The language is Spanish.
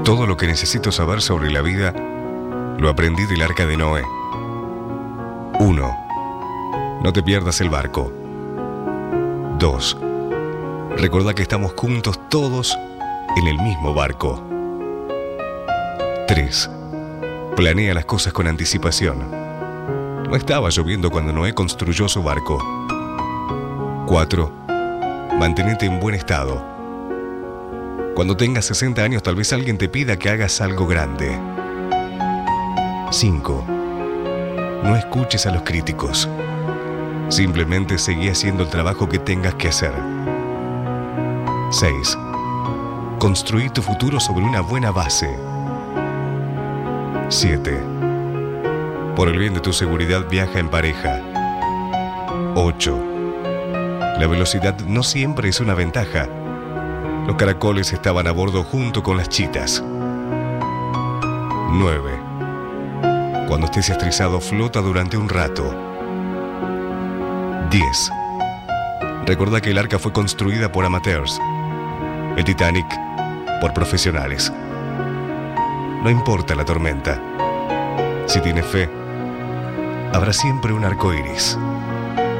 Todo lo que necesito saber sobre la vida lo aprendí del arca de Noé. 1. No te pierdas el barco. 2. Recordá que estamos juntos todos en el mismo barco. 3. Planea las cosas con anticipación. No estaba lloviendo cuando Noé construyó su barco. 4. Mantenete en buen estado. Cuando tengas 60 años tal vez alguien te pida que hagas algo grande. 5. No escuches a los críticos. Simplemente seguí haciendo el trabajo que tengas que hacer. 6. Construí tu futuro sobre una buena base. 7. Por el bien de tu seguridad viaja en pareja. 8. La velocidad no siempre es una ventaja. Los caracoles estaban a bordo junto con las chitas. 9. Cuando estés estresado, flota durante un rato. 10. Recordá que el arca fue construida por amateurs. El Titanic por profesionales. No importa la tormenta. Si tienes fe, habrá siempre un arco iris.